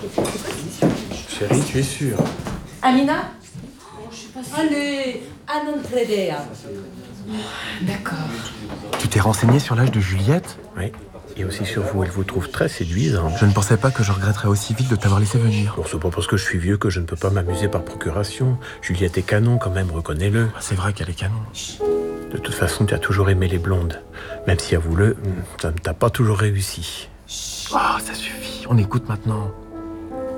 Chérie, tu es sûre? Amina? Je suis pas sûre. Allez, à non credere. D'accord. Tu t'es renseigné sur l'âge de Juliette? Oui. Et aussi sur vous, elle vous trouve très séduisante. Je ne pensais pas que je regretterais aussi vite de t'avoir laissé venir. Bon, c'est pas parce que je suis vieux que je ne peux pas m'amuser par procuration. Juliette est canon quand même, reconnais-le. C'est vrai qu'elle est canon. De toute façon, tu as toujours aimé les blondes. Même si, avoue-le, ça ne t'a pas toujours réussi. Oh, ça suffit, on écoute maintenant.